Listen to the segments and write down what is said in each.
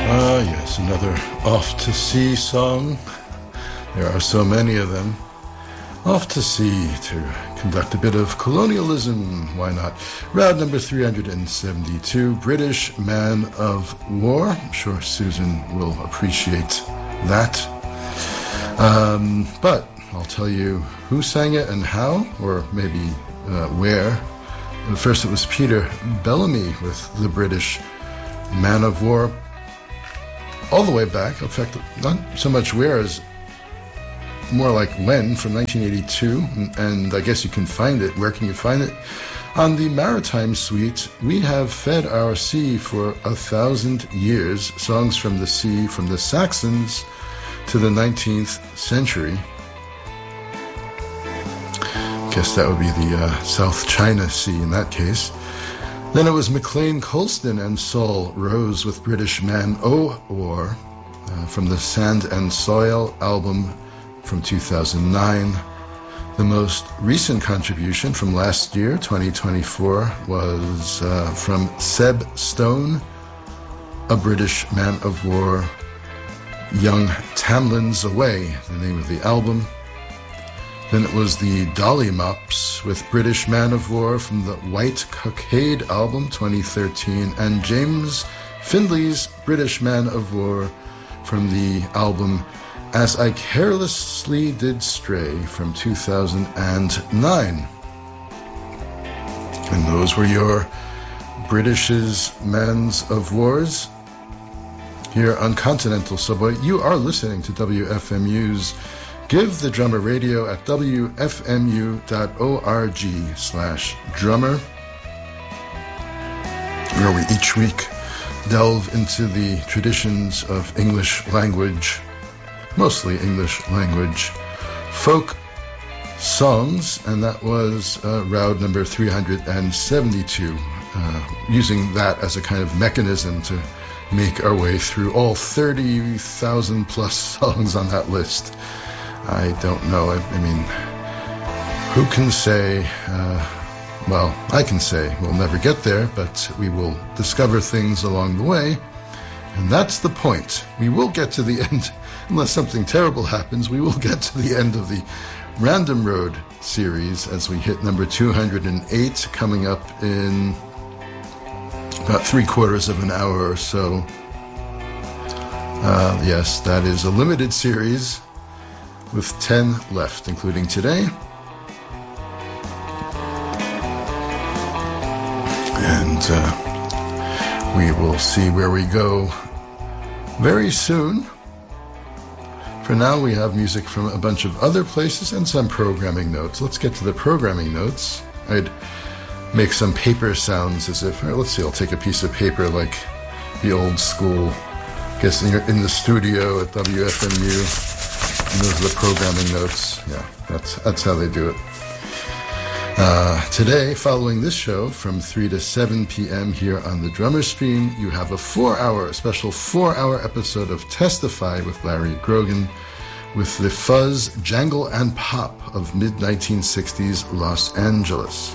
Ah, yes, another Off to Sea song. There are so many of them. Off to sea to conduct a bit of colonialism, why not? Round number 372, British Man of War. I'm sure Susan will appreciate that. But I'll tell you who sang it and how, or maybe where. First it was Peter Bellamy with the British Man of War. All the way back, in fact, not so much where as more like when, from 1982, and I guess you can find it. Where can you find it? On the Maritime Suite, We Have Fed Our Sea for 1,000 Years, songs from the sea, from the Saxons to the 19th century. Guess that would be the South China Sea in that case. Then it was McLean Colston and Saul Rose with British Man o' War from the Sand and Soil album from 2009. The most recent contribution from last year, 2024, was from Seb Stone, A British Man of War, Young Tamlin's Away, the name of the album. Then it was the Dolly Mops with British Man of War from the White Cockade album 2013, and James Findley's British Man of War from the album As I Carelessly Did Stray from 2009. And those were your British's Mans of Wars here on Continental Subway. You are listening to WFMU's Give the Drummer Radio at wfmu.org/drummer, where we each week delve into the traditions of English language, mostly English language, folk songs, and that was round number 372, using that as a kind of mechanism to make our way through all 30,000 plus songs on that list. I don't know. I mean, who can say, well, I can say we'll never get there, but we will discover things along the way. And that's the point. We will get to the end, unless something terrible happens, we will get to the end of the Random Road series as we hit number 208, coming up in about 3/4 of an hour or so. Yes, that is a limited series with 10 left, including today. And we will see where we go very soon. For now, we have music from a bunch of other places and some programming notes. Let's get to the programming notes. I'd make some paper sounds as if, let's see, I'll take a piece of paper like the old school, I guess you're in the studio at WFMU. And those are the programming notes. Yeah, that's how they do it. Today, following this show from 3 to 7 p.m. here on the Drummer Stream, you have a special 4-hour episode of Testify with Larry Grogan with the fuzz, jangle, and pop of mid-1960s Los Angeles.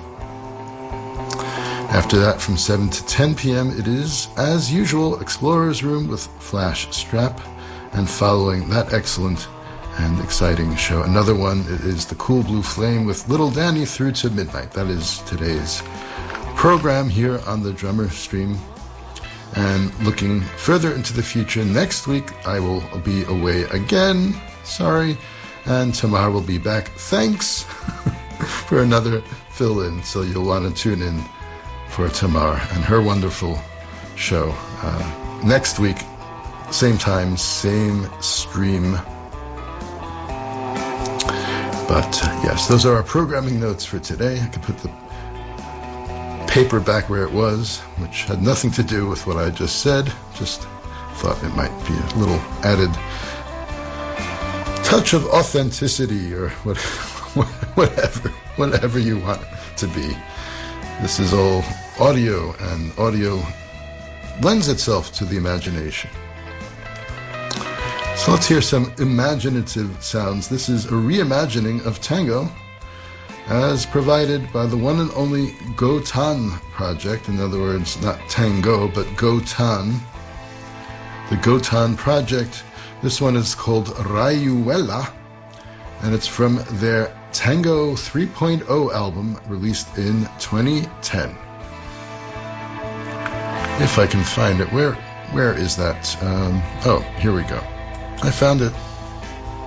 After that, from 7 to 10 p.m., it is, as usual, Explorer's Room with Flash Strap. And following that excellent and exciting show, another one, it is The Cool Blue Flame with Little Danny through to midnight. That is today's program here on the Drummer Stream. And looking further into the future, next week I will be away again. Sorry. And Tamar will be back. Thanks for another fill-in. So you'll want to tune in for Tamar and her wonderful show. Next week, same time, same stream. But yes, those are our programming notes for today. I could put the paper back where it was, which had nothing to do with what I just said. Just thought it might be a little added touch of authenticity or whatever you want it to be. This is all audio, and audio lends itself to the imagination. So let's hear some imaginative sounds. This is a reimagining of tango as provided by the one and only Gotan Project. In other words, not tango, but Gotan. the Gotan Project. This one is called Rayuela, and it's from their Tango 3.0 album released in 2010. If I can find it. Where is that? Oh, here we go. I found it.